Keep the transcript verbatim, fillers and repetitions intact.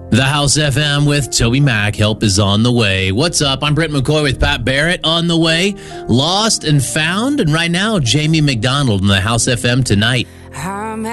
The House F M with Toby Mac. Help is on the way. What's up? I'm Brent McCoy with Pat Barrett on the way. Lost and found. And right now, Jamie McDonald in the House F M tonight.